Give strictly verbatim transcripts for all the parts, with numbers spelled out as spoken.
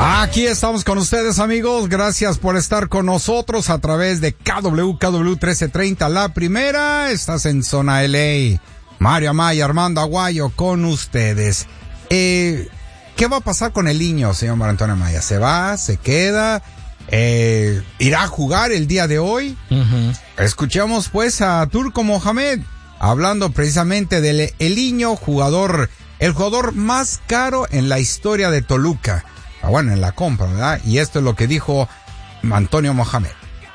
Aquí estamos con ustedes, amigos. Gracias por estar con nosotros a través de K W K W trece treinta, la primera. Estás en Zona L A. Mario Amaya, Armando Aguayo con ustedes. Eh, ¿Qué va a pasar con el niño, señor Mario Antonio Amaya? ¿Se va? ¿Se queda? Eh, ¿Irá a jugar el día de hoy? Uh-huh. Escuchamos pues a Turco Mohamed hablando precisamente del Eliño, jugador, el jugador más caro en la historia de Toluca. Ah, bueno, en la compra, ¿verdad? Y esto es lo que dijo Antonio Mohamed.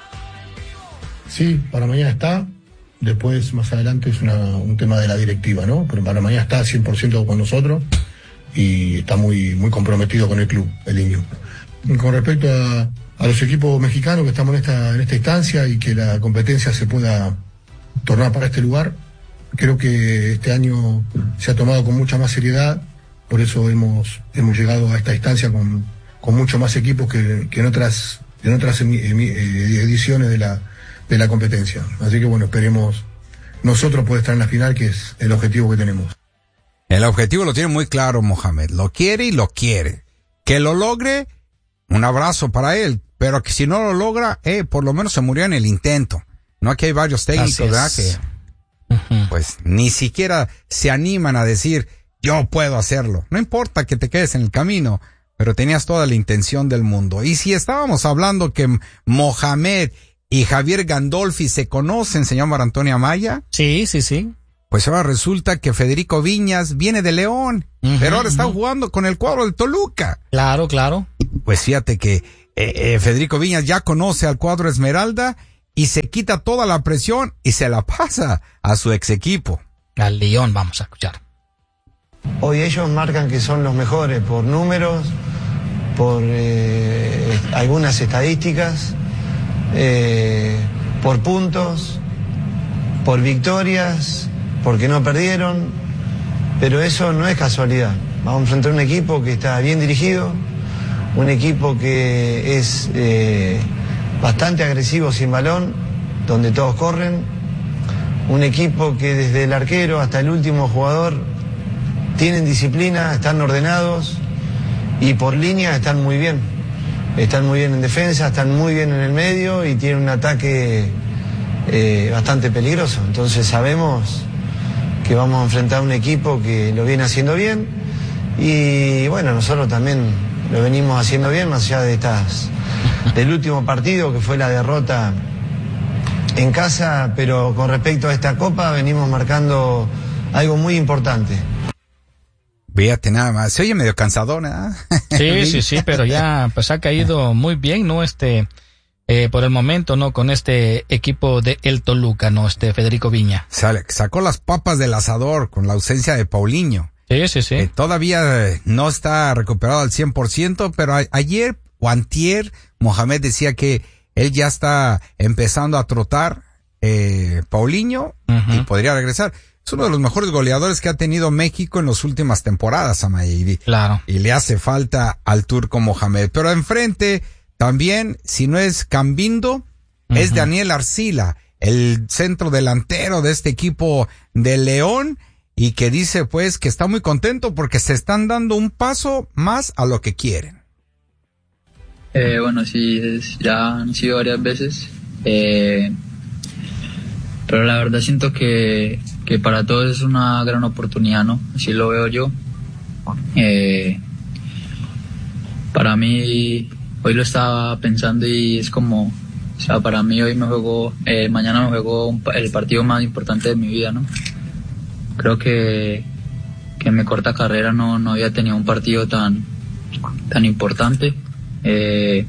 Sí, para mañana está. Después, más adelante, es una, un tema de la directiva, ¿no? Pero para mañana está cien por ciento con nosotros y está muy, muy comprometido con el club, el niño. Con respecto a, a los equipos mexicanos que estamos en esta, en esta instancia y que la competencia se pueda tornar para este lugar, creo que este año se ha tomado con mucha más seriedad. Por eso hemos hemos llegado a esta instancia con, con mucho más equipos que, que en otras en otras emi, emi, ediciones de la de la competencia. Así que bueno, esperemos nosotros poder estar en la final, que es el objetivo que tenemos. El objetivo lo tiene muy claro Mohamed, lo quiere y lo quiere. Que lo logre, un abrazo para él, pero que si no lo logra, eh, por lo menos se murió en el intento. No, aquí hay varios técnicos, ¿verdad? Que uh-huh. pues ni siquiera se animan a decir yo puedo hacerlo. No importa que te quedes en el camino, pero tenías toda la intención del mundo. Y si estábamos hablando que Mohamed y Javier Gandolfi se conocen, señor Mar Antonio Amaya. Sí, sí, sí. Pues ahora resulta que Federico Viñas viene de León, uh-huh, pero ahora está uh-huh. jugando con el cuadro del Toluca. Claro, claro. Pues fíjate que eh, eh, Federico Viñas ya conoce al cuadro Esmeralda y se quita toda la presión y se la pasa a su ex equipo. Al León, vamos a escuchar. Hoy ellos marcan que son los mejores por números, por eh, algunas estadísticas, eh, por puntos, por victorias, porque no perdieron, pero eso no es casualidad. Vamos a enfrentar un equipo que está bien dirigido, un equipo que es eh, bastante agresivo sin balón, donde todos corren, un equipo que desde el arquero hasta el último jugador tienen disciplina, están ordenados y por línea están muy bien. Están muy bien en defensa, están muy bien en el medio y tienen un ataque eh, bastante peligroso. Entonces sabemos que vamos a enfrentar a un equipo que lo viene haciendo bien y bueno, nosotros también lo venimos haciendo bien, más allá de estas del último partido que fue la derrota en casa, pero con respecto a esta copa venimos marcando algo muy importante. Fíjate nada más, se oye medio cansador, ¿eh? Sí, sí, sí, pero ya pues ha caído muy bien, ¿no? Este, eh, por el momento, ¿no? Con este equipo de El Toluca, ¿no? Este Federico Viña. Sale, sacó las papas del asador con la ausencia de Paulinho. Sí, sí, sí. Eh, todavía no está recuperado al cien por ciento, pero a, ayer o antier, Mohamed decía que él ya está empezando a trotar, eh, Paulinho, uh-huh. y podría regresar. Es uno de los mejores goleadores que ha tenido México en las últimas temporadas, Amaya. Claro. Y le hace falta al turco Mohamed. Pero enfrente, también, si no es Cambindo, uh-huh. es Daniel Arcila, el centro delantero de este equipo de León, y que dice pues que está muy contento porque se están dando un paso más a lo que quieren. Eh, bueno, sí, es, ya han sido varias veces, eh, pero la verdad siento que que para todos es una gran oportunidad, ¿no? Así lo veo yo. Eh, para mí, hoy lo estaba pensando y es como, o sea, para mí hoy me juego, eh, mañana me juego un, el partido más importante de mi vida, ¿no? Creo que, que en mi corta carrera no, no había tenido un partido tan, tan importante. Eh,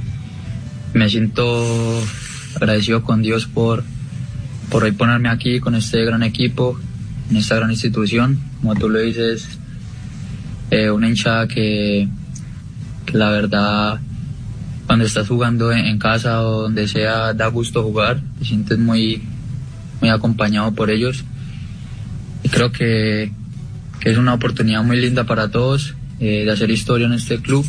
me siento agradecido con Dios por por hoy ponerme aquí con este gran equipo, en esta gran institución, como tú lo dices, eh, una hinchada que, que la verdad, cuando estás jugando en, en casa o donde sea, da gusto jugar, te sientes muy, muy acompañado por ellos, y creo que, que es una oportunidad muy linda para todos, eh, de hacer historia en este club,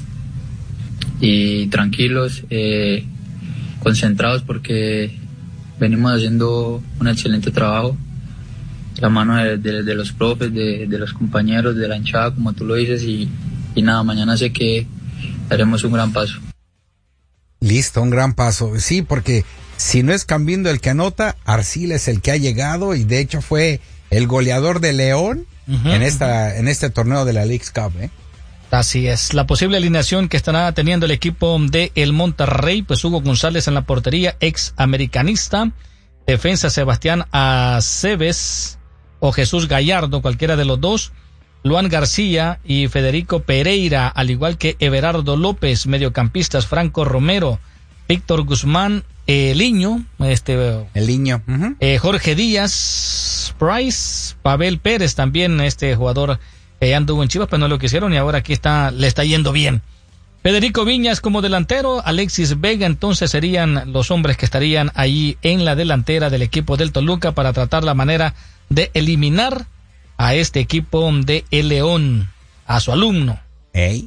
y tranquilos, eh, concentrados porque venimos haciendo un excelente trabajo, la mano de, de, de los profes, de, de los compañeros, de la hinchada, como tú lo dices, y, y nada, mañana sé que haremos un gran paso. Listo, un gran paso. Sí, porque si no es Cambindo el que anota, Arcila es el que ha llegado y de hecho fue el goleador de León uh-huh, en esta uh-huh. en este torneo de la Leagues Cup, ¿eh? Así es. La posible alineación que estará teniendo el equipo de el Monterrey, pues Hugo González en la portería, ex americanista. Defensa Sebastián Aceves o Jesús Gallardo, cualquiera de los dos. Luan García y Federico Pereira, al igual que Everardo López. Mediocampistas Franco Romero, Víctor Guzmán, El Liño, este, El Liño, uh-huh. eh, Jorge Díaz, Price, Pavel Pérez también, este jugador que anduvo en Chivas, pero no lo quisieron y ahora aquí está, le está yendo bien. Federico Viñas como delantero, Alexis Vega, entonces serían los hombres que estarían ahí en la delantera del equipo del Toluca para tratar la manera de eliminar a este equipo de El León, a su alumno. Hey.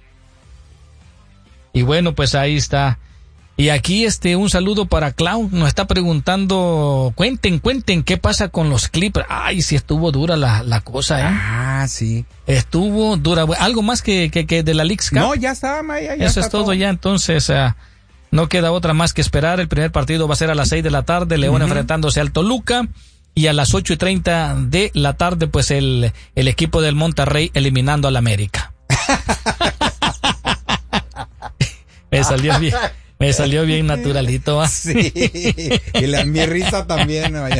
Y bueno, pues ahí está. Y aquí este un saludo para Clau, nos está preguntando, cuenten, cuenten, ¿qué pasa con los Clippers? Ay, sí estuvo dura la, la cosa, ¿eh? Ah, sí. Estuvo dura. ¿Algo más que, que, que de la Leagues Cup? No, ya está, Maya, ya Eso está es todo, todo ya, entonces uh, no queda otra más que esperar. El primer partido va a ser a las seis de la tarde, León uh-huh. enfrentándose al Toluca. Y a las ocho y treinta de la tarde, pues el, el equipo del Monterrey eliminando al América. Me salió bien. Me salió bien naturalito. ¿eh? Sí, y la, mi risa también. No,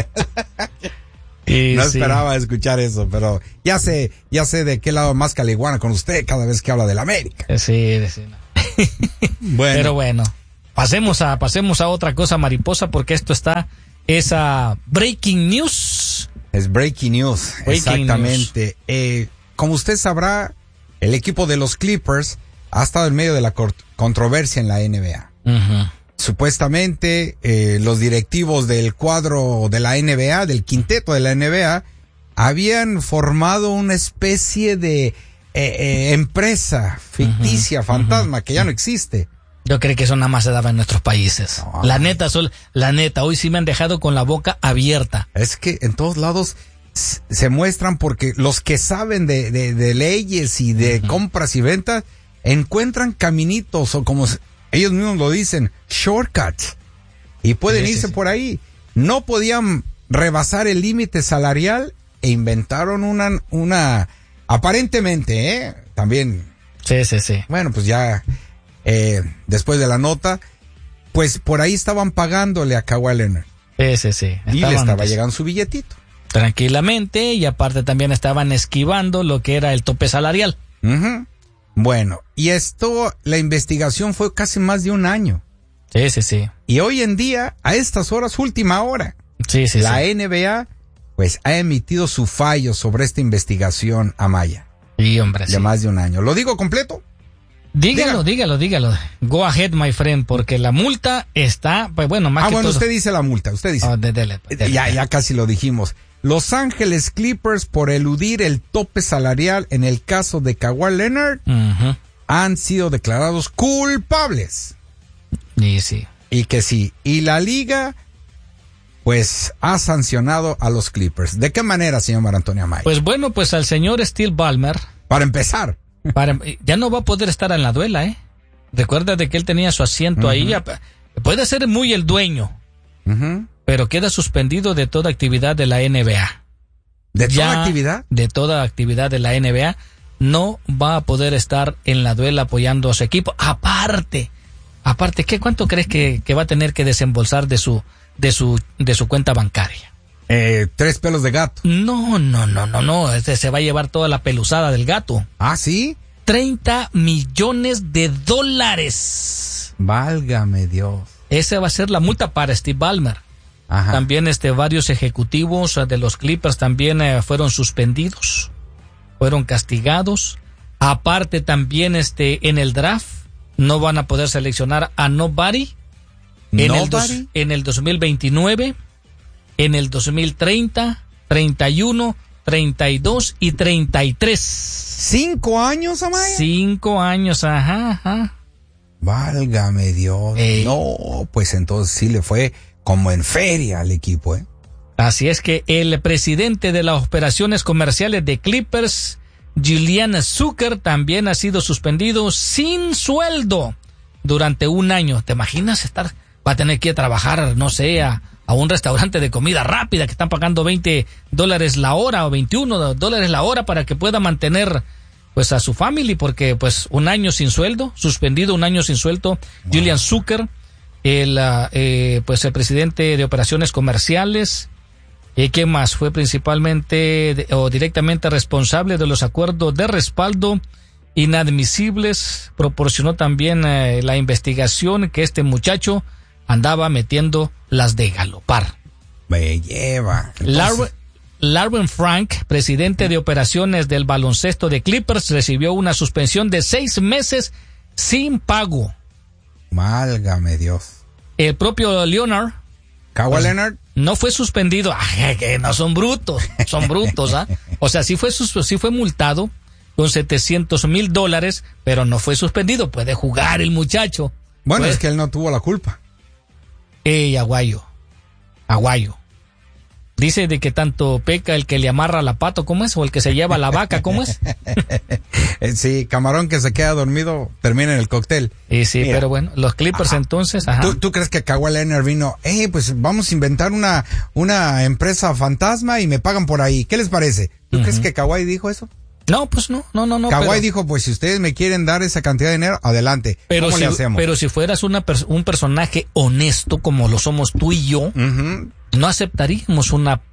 y no sí. esperaba escuchar eso, pero ya sé, ya sé de qué lado más caliguana con usted cada vez que habla del América. Sí, sí. No. Bueno. Pero bueno, pasemos a, pasemos a otra cosa, mariposa, porque esto está, esa breaking news. Es breaking news, breaking exactamente. News. Eh, como usted sabrá, el equipo de los Clippers ha estado en medio de la cort- controversia en la N B A. Uh-huh. Supuestamente eh, los directivos del cuadro de la N B A, del quinteto de la N B A, habían formado una especie de eh, eh, empresa ficticia, uh-huh, fantasma, uh-huh, que ya no existe. Yo creo que eso nada más se daba en nuestros países. No, la neta, sol, la neta, hoy sí me han dejado con la boca abierta. Es que en todos lados se muestran porque los que saben de, de, de leyes y de uh-huh. compras y ventas encuentran caminitos o como ellos mismos lo dicen, shortcuts, y pueden sí, irse sí, sí. por ahí. No podían rebasar el límite salarial e inventaron una, una, aparentemente, ¿eh? También. Sí, sí, sí. Bueno, pues ya, eh, después de la nota, pues por ahí estaban pagándole a Kawhi Leonard. Sí, sí, sí. Estaban, y le estaba llegando su billetito. Tranquilamente, y aparte también estaban esquivando lo que era el tope salarial. Uh-huh. Bueno, y esto, la investigación fue casi más de un año. Sí, sí, sí. Y hoy en día, a estas horas, última hora, sí, sí, la sí. N B A, pues, ha emitido su fallo sobre esta investigación a Maya. Sí, hombre, de sí. más de un año. ¿Lo digo completo? Dígalo, dígalo, dígalo, dígalo. Go ahead, my friend, porque la multa está, pues bueno, más ah, que bueno, todo. usted dice la multa, usted dice. Oh, de, dele, dele, ya, dele. ya casi lo dijimos. Los Ángeles Clippers, por eludir el tope salarial en el caso de Kawhi Leonard, uh-huh. han sido declarados culpables. Y sí. Y que sí. Y la liga, pues, ha sancionado a los Clippers. ¿De qué manera, señor Mar Antonio Amaya? Pues bueno, pues al señor Steve Ballmer. Para empezar. Para, ya no va a poder estar en la duela, ¿eh? Recuerda de que él tenía su asiento uh-huh. ahí. Puede ser muy el dueño. Uh-huh. Pero queda suspendido de toda actividad de la N B A. ¿De ya, toda actividad? De toda actividad de la N B A. No va a poder estar en la duela apoyando a su equipo. Aparte, aparte, ¿qué cuánto crees que, que va a tener que desembolsar de su, de su, de su cuenta bancaria? Eh, tres pelos de gato. No, no, no, no, no. Este se va a llevar toda la pelusada del gato. ¿Ah, sí? treinta millones de dólares. Válgame Dios. Esa va a ser la multa para Steve Ballmer. Ajá. También este varios ejecutivos de los Clippers también eh, fueron suspendidos, fueron castigados. Aparte también este en el draft no van a poder seleccionar a nobody en ¿Nobody? el dos, en el dos mil veintinueve, en el dos mil treinta, treinta y uno, treinta y dos y treinta y tres. ¿Cinco años, Amaya? Cinco años, ajá, ajá. Válgame Dios. Ey. No, pues entonces sí le fue como en feria al equipo, ¿eh? Así es que el presidente de las operaciones comerciales de Clippers, Julian Zucker también ha sido suspendido sin sueldo durante un año. ¿Te imaginas estar? Va a tener que ir a trabajar, no sé, a, a un restaurante de comida rápida que están pagando veinte dólares la hora o veintiuno dólares la hora para que pueda mantener pues a su familia, porque pues un año sin sueldo, suspendido un año sin sueldo. Wow. Julian Zucker, el eh, pues el presidente de operaciones comerciales, ¿y qué más? Fue principalmente de, o directamente responsable de los acuerdos de respaldo inadmisibles. Proporcionó también eh, la investigación que este muchacho andaba metiendo las de galopar. Me lleva. Entonces... Larvin Frank, presidente de operaciones del baloncesto de Clippers, recibió una suspensión de seis meses sin pago. Válgame Dios. El propio Leonard, Kawhi pues, Leonard, no fue suspendido. Ay, que no son brutos, son brutos, ¿ah? ¿eh? O sea, sí fue sí fue multado con setecientos mil dólares, pero no fue suspendido. Puede jugar el muchacho. Bueno, pues, es que él no tuvo la culpa. Ey, Aguayo, Aguayo. Dice de que tanto peca el que le amarra la pata, ¿cómo es? O el que se lleva la vaca, ¿cómo es? Sí, camarón que se queda dormido termina en el cóctel. Y sí, mira, pero bueno, los Clippers ajá. entonces, ajá. ¿Tú, ¿Tú crees que Kawhi Leonard vino? Eh, pues vamos a inventar una, una empresa fantasma y me pagan por ahí. ¿Qué les parece? ¿Tú uh-huh. crees que Kawhi dijo eso? No, pues no, no, no, no. Kawhi pero... dijo, pues si ustedes me quieren dar esa cantidad de dinero, adelante. Pero ¿Cómo si, le hacemos? Pero si fueras una pers- un personaje honesto como lo somos tú y yo, uh-huh. no aceptaríamos una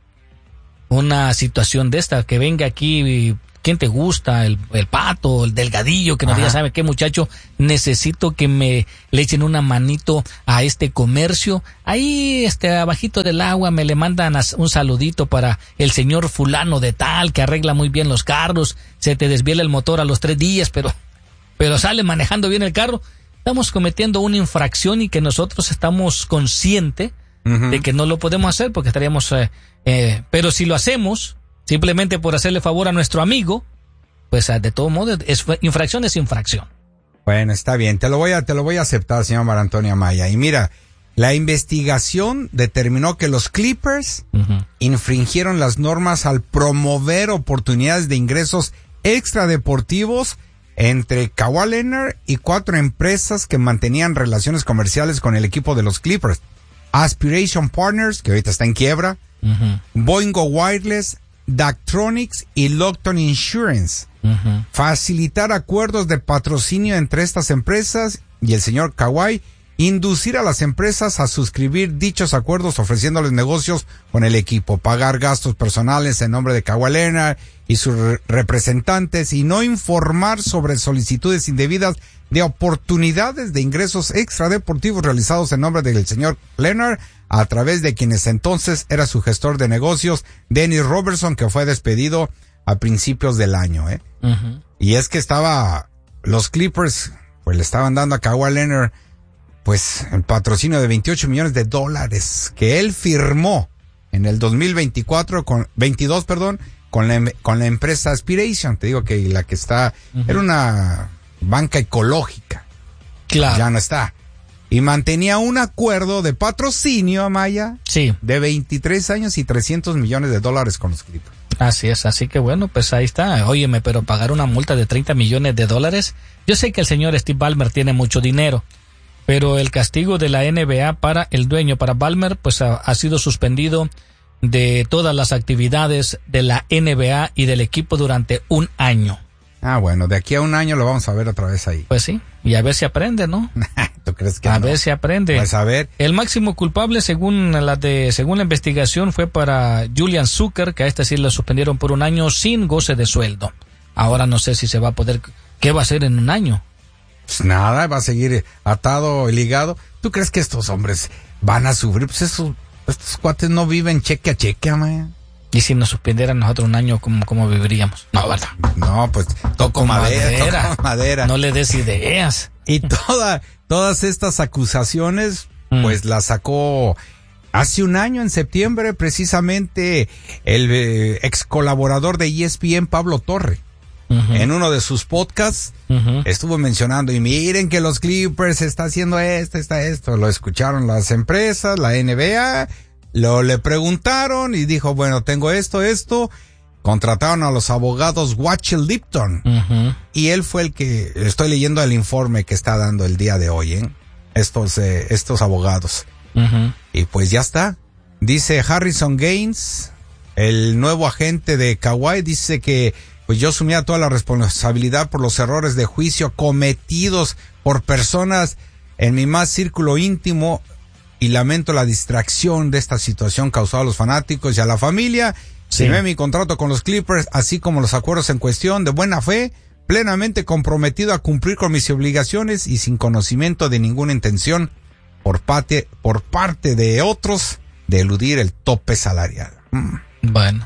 una situación de esta, que venga aquí, ¿quién te gusta? El, el Pato, el Delgadillo, que nos diga, ¿sabe qué, muchacho? Necesito que me le echen una manito a este comercio. Ahí, este, abajito del agua, me le mandan un saludito para el señor fulano de tal, que arregla muy bien los carros, se te desviela el motor a los tres días, pero, pero sale manejando bien el carro. Estamos cometiendo una infracción y que nosotros estamos conscientes uh-huh. de que no lo podemos hacer porque estaríamos... Eh, Eh, pero si lo hacemos simplemente por hacerle favor a nuestro amigo, pues de todo modo es infracción es infracción. Bueno, está bien, te lo voy a te lo voy a aceptar, señor Mar Antonio Amaya. Y mira, la investigación determinó que los Clippers uh-huh. infringieron las normas al promover oportunidades de ingresos extradeportivos entre Kawhi Leonard y cuatro empresas que mantenían relaciones comerciales con el equipo de los Clippers. Aspiration Partners, que ahorita está en quiebra, Uh-huh. Boingo Wireless, Daktronics y Lockton Insurance. Uh-huh. Facilitar acuerdos de patrocinio entre estas empresas y el señor Kawhi, inducir a las empresas a suscribir dichos acuerdos ofreciéndoles negocios con el equipo, pagar gastos personales en nombre de Kawhi Leonard y sus re- representantes y no informar sobre solicitudes indebidas de oportunidades de ingresos extradeportivos realizados en nombre del señor Leonard a través de quienes entonces era su gestor de negocios, Dennis Robertson, que fue despedido a principios del año, ¿eh? Uh-huh. Y es que estaba, los Clippers, pues le estaban dando a Kawhi Leonard, pues, el patrocinio de veintiocho millones de dólares que él firmó en el dos mil veinticuatro, con, veintidós, perdón, con la, con la empresa Aspiration. Te digo que la que está, uh-huh. era una banca ecológica. Claro. Ya no está. Y mantenía un acuerdo de patrocinio, Amaya. Sí. De veintitrés años y trescientos millones de dólares con los Clippers. Así es, así que bueno, pues ahí está. Óyeme, pero pagar una multa de treinta millones de dólares. Yo sé que el señor Steve Ballmer tiene mucho dinero, pero el castigo de la N B A para el dueño, para Ballmer, pues ha, ha sido suspendido de todas las actividades de la N B A y del equipo durante un año. Ah, bueno, de aquí a un año lo vamos a ver otra vez ahí. Pues sí, y a ver si aprende, ¿no? ¿Tú crees que a no? ver si aprende. Pues a ver. El máximo culpable, según la de según la investigación, fue para Julian Zucker, que a este sí lo suspendieron por un año sin goce de sueldo. Ahora no sé si se va a poder, ¿qué va a hacer en un año? Pues nada, va a seguir atado y ligado. ¿Tú crees que estos hombres van a sufrir? Pues esos, estos cuates no viven cheque a cheque, man. Y si nos suspendieran nosotros un año, ¿cómo, cómo viviríamos? No, ¿verdad? No, pues toco madera, madera. Toco madera. No le des ideas. Y toda, todas estas acusaciones, mm. pues las sacó hace un año, en septiembre, precisamente el eh, ex colaborador de E S P N, Pablo Torre. Uh-huh. En uno de sus podcasts uh-huh. estuvo mencionando, y miren que los Clippers está haciendo esto, está esto. Lo escucharon las empresas, la N B A. Lo le preguntaron y dijo, bueno, tengo esto, esto, contrataron a los abogados Watchell Lipton. Uh-huh. Y él fue el que, estoy leyendo el informe que está dando el día de hoy, ¿eh? Estos, eh, estos abogados. Uh-huh. Y pues ya está. Dice Harrison Gaines, el nuevo agente de Kawhi, dice que pues yo asumía toda la responsabilidad por los errores de juicio cometidos por personas en mi más círculo íntimo y lamento la distracción de esta situación causada a los fanáticos y a la familia. Sí. Firmé mi contrato con los Clippers, así como los acuerdos en cuestión de buena fe, plenamente comprometido a cumplir con mis obligaciones y sin conocimiento de ninguna intención por parte, por parte de otros de eludir el tope salarial. Mm. Bueno.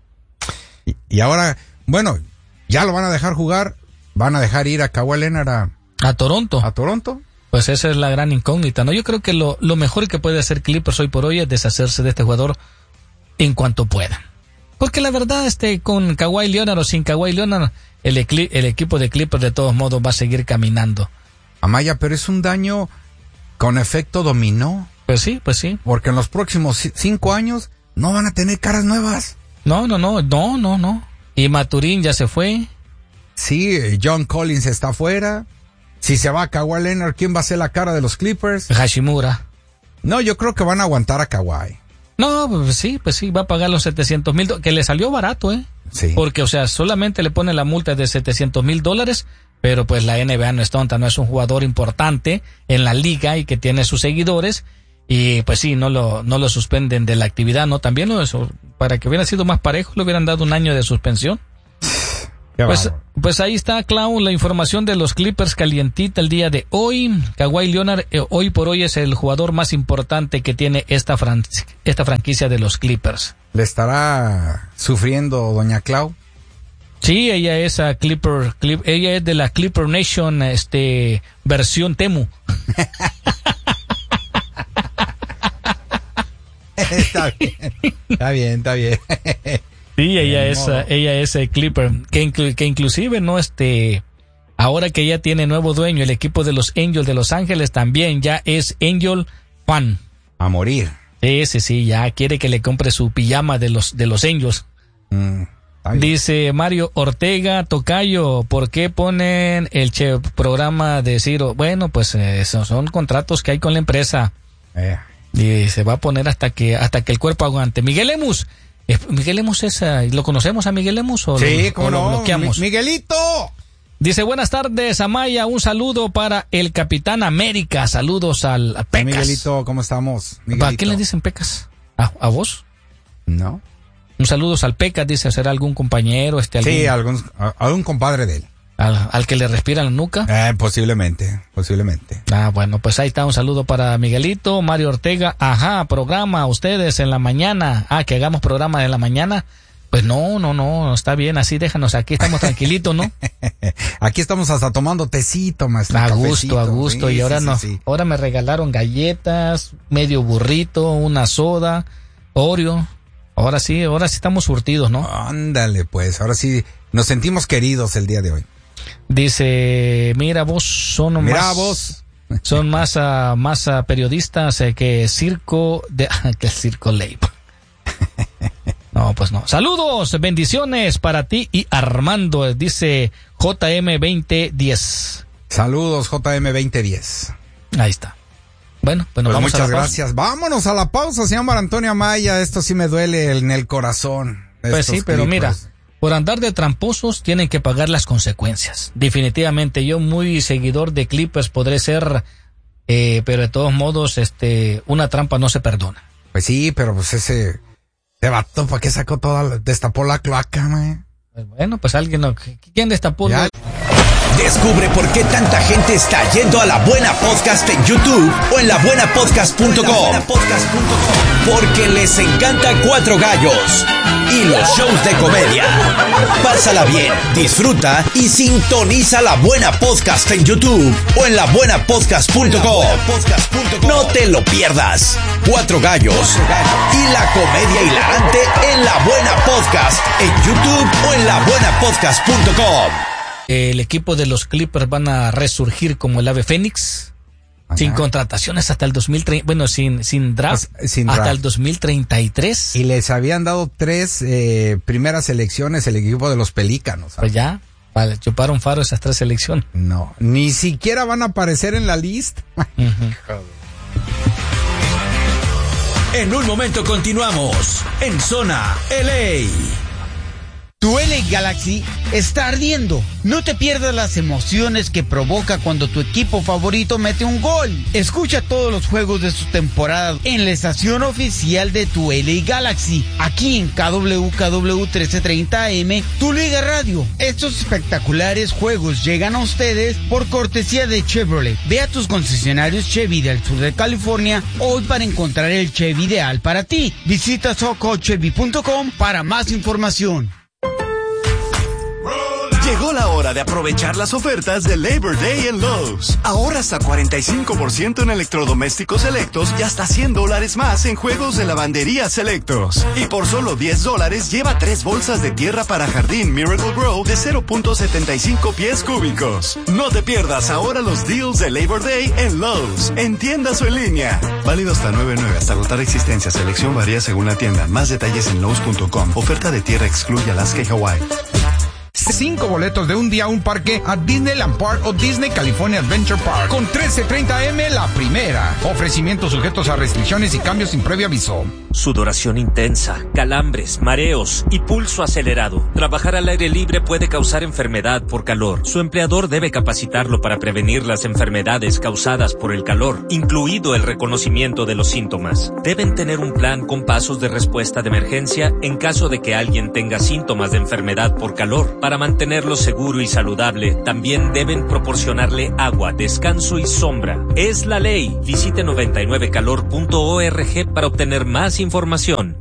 Y, y ahora, bueno, ya lo van a dejar jugar, van a dejar ir a Kawhi Leonard a, A Toronto. a Toronto. Pues esa es la gran incógnita, ¿no? Yo creo que lo, lo mejor que puede hacer Clippers hoy por hoy es deshacerse de este jugador en cuanto pueda. Porque la verdad, este, con Kawhi Leonard o sin Kawhi Leonard, el, ecli- el equipo de Clippers de todos modos va a seguir caminando. Amaya, pero es un daño con efecto dominó, Pues sí, pues sí. porque en los próximos ci- cinco años no van a tener caras nuevas. No, no, no, no, no, no. Y Maturín ya se fue. Sí, John Collins está afuera. Si se va Kawhi Leonard, ¿quién va a ser la cara de los Clippers? Hashimura. No, yo creo que van a aguantar a Kawhi. No, pues sí, pues sí, va a pagar los setecientos mil, que le salió barato, ¿eh? Sí. Porque, o sea, solamente le pone la multa de setecientos mil dólares, pero pues la N B A no es tonta, no es un jugador importante en la liga y que tiene sus seguidores, y pues sí, no lo, no lo suspenden de la actividad, ¿no? También lo eso, para que hubiera sido más parejo, le hubieran dado un año de suspensión. Qué Pues, bárbaro. pues ahí está, Clau, la información de los Clippers calientita el día de hoy. Kawhi Leonard eh, hoy por hoy es el jugador más importante que tiene esta, fran- esta franquicia de los Clippers. ¿Le estará sufriendo doña Clau? Sí, ella es a Clipper, Clip, ella es de la Clipper Nation, este, versión Temu. Está bien, está bien, está bien. Sí, ella Ni es, modo. uh, ella es eh, Clipper, que, inclu- que inclusive no este, ahora que ya tiene nuevo dueño, el equipo de los Angels de Los Ángeles también ya es Angel fan. A morir. Sí, sí, sí, ya quiere que le compre su pijama de los, de los Angels. Mm, está bien. Dice Mario Ortega, tocayo, ¿por qué ponen el che programa de Ciro? Bueno, pues eh, esos son contratos que hay con la empresa. Eh, Y se va a poner hasta que hasta que el cuerpo aguante. Miguel Lemus. Eh, Miguel Lemus es, uh, ¿lo conocemos a Miguel Lemus o sí, lo, cómo o lo no. bloqueamos? Mi- Miguelito. Dice, buenas tardes, Amaya, un saludo para el Capitán América. Saludos al a Pecas. Miguelito, ¿cómo estamos? ¿Para Miguelito. quién le dicen Pecas? ¿A, a vos? No. Un saludo al Pecas, dice, ¿será algún compañero? Este, algún, Sí, algún, a- algún compadre de él. al, al que le respira la nuca. Eh, posiblemente, posiblemente. Ah, bueno, pues ahí está un saludo para Miguelito, Mario Ortega. Ajá, programa ustedes en la mañana. Ah, que hagamos programa en la mañana. Pues no, no, no, está bien, así déjanos, aquí estamos tranquilitos, ¿no? Aquí estamos hasta tomando tecito, maestro. A cafecito. gusto, a gusto. Sí, Y ahora sí, no, sí, sí. ahora me regalaron galletas, medio burrito, una soda, Oreo. Ahora sí, ahora sí estamos surtidos, ¿no? Ándale, pues, ahora sí nos sentimos queridos el día de hoy. Dice, mira vos, son Mira más, vos. son más, ah, más ah, periodistas eh, que circo de, que circo Leib. No, pues no. Saludos, bendiciones para ti y Armando, dice J M veinte diez. Saludos, J M veinte diez. Ahí está. Bueno, bueno, Pues vamos muchas a la pausa. gracias. Vámonos a la pausa, señor Mar Antonio Amaya. Esto sí me duele en el corazón. Pues Estos sí, pero mira, Clippers. por andar de tramposos tienen que pagar las consecuencias. Definitivamente, yo muy seguidor de Clippers podré ser, eh, pero de todos modos, este, una trampa no se perdona. Pues sí, pero pues ese, ese vato, ¿para qué sacó toda, la- destapó la cloaca, man? Pues bueno, pues alguien, no- ¿quién destapó? Ya. lo- Descubre por qué tanta gente está yendo a La Buena Podcast en YouTube o en la buena podcast punto com. Porque les encanta Cuatro Gallos y los shows de comedia. Pásala bien, disfruta y sintoniza La Buena Podcast en YouTube o en la buena podcast punto com. No te lo pierdas. Cuatro Gallos y la comedia hilarante en La Buena Podcast en YouTube o en la buena podcast punto com. El equipo de los Clippers van a resurgir como el ave fénix. Sin contrataciones hasta el dos mil treinta, bueno, sin, sin draft, pues, sin hasta draft. el dos mil treinta y tres. Y les habían dado tres eh, primeras elecciones el equipo de los Pelícanos. Pues ya, vale, chuparon faro esas tres selecciones. No, ni siquiera van a aparecer en la lista. Uh-huh. En un momento continuamos en Zona L A. Tu L A Galaxy está ardiendo. No te pierdas las emociones que provoca cuando tu equipo favorito mete un gol. Escucha todos los juegos de su temporada en la estación oficial de tu L A Galaxy, aquí en K W K W trece treinta A M, tu Liga Radio. Estos espectaculares juegos llegan a ustedes por cortesía de Chevrolet. Ve a tus concesionarios Chevy del sur de California hoy para encontrar el Chevy ideal para ti. Visita soco chevy punto com para más información. Llegó la hora de aprovechar las ofertas de Labor Day en Lowe's. Ahorra hasta cuarenta y cinco por ciento en electrodomésticos selectos y hasta cien dólares más en juegos de lavandería selectos. Y por solo diez dólares lleva tres bolsas de tierra para jardín Miracle Grow de cero punto setenta y cinco pies cúbicos. No te pierdas ahora los deals de Labor Day en Lowe's, en tiendas o en línea. Válido hasta nueve nueve hasta agotar existencia. Selección varía según la tienda. Más detalles en Lowe's punto com. Oferta de tierra excluye Alaska y Hawaii. Cinco boletos de un día a un parque a Disneyland Park o Disney California Adventure Park con trece treinta A M la primera. Ofrecimientos sujetos a restricciones y cambios sin previo aviso. Sudoración intensa, calambres, mareos y pulso acelerado. Trabajar al aire libre puede causar enfermedad por calor. Su empleador debe capacitarlo para prevenir las enfermedades causadas por el calor, incluido el reconocimiento de los síntomas. Deben tener un plan con pasos de respuesta de emergencia en caso de que alguien tenga síntomas de enfermedad por calor. Para mantenerlo seguro y saludable, también deben proporcionarle agua, descanso y sombra. Es la ley. Visite noventa y nueve calor punto org para obtener más información.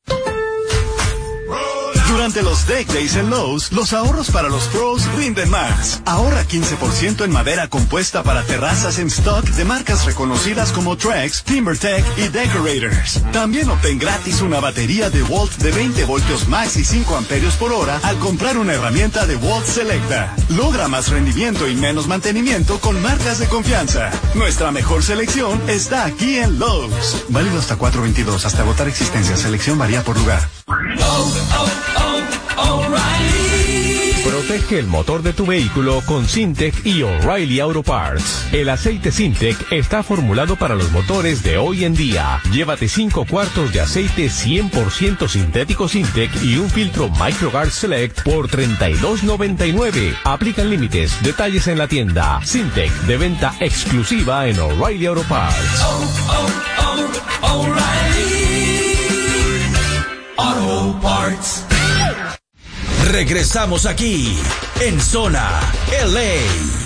Durante los Deck Days en Lowe's, los ahorros para los pros rinden más. Ahorra quince por ciento en madera compuesta para terrazas en stock de marcas reconocidas como Trex, TimberTech y Decorators. También obtén gratis una batería de Walt de veinte voltios max y cinco amperios por hora al comprar una herramienta de Walt Selecta. Logra más rendimiento y menos mantenimiento con marcas de confianza. Nuestra mejor selección está aquí en Lowe's. Válido hasta cuatro veintidós, hasta agotar existencia. Selección varía por lugar. Oh, oh, oh, O'Reilly. Protege el motor de tu vehículo con Syntec y O'Reilly Auto Parts. El aceite Syntec está formulado para los motores de hoy en día. Llévate cinco cuartos de aceite cien por ciento sintético Syntec y un filtro MicroGuard Select por treinta y dos noventa y nueve. Aplican límites. Detalles en la tienda. Syntec, de venta exclusiva en O'Reilly Auto Parts. Oh, oh, oh, O'Reilly Auto Parts. Regresamos aquí en Zona L A.